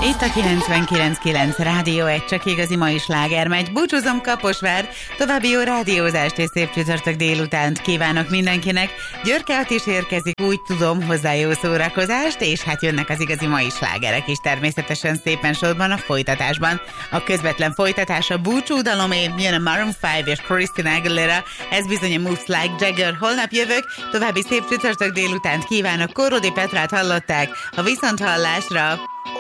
Itt a 99.9 Rádió, egy csak igazi mai sláger megy. Búcsúzom, Kaposvár, további jó rádiózást és szép csütörtök délutánt kívánok mindenkinek. Györke Attis érkezik, úgy tudom, hozzá jó szórakozást, és hát jönnek az igazi mai slágerek is természetesen szépen sorban a folytatásban. A közvetlen folytatás a búcsúdalomé, jön a Maroon 5 és Christina Aguilera, ez bizony a Moves Like Jagger. Holnap jövök, további szép csütörtök délutánt kívánok. Kóródi Petrát hallották, a viszonthallásra.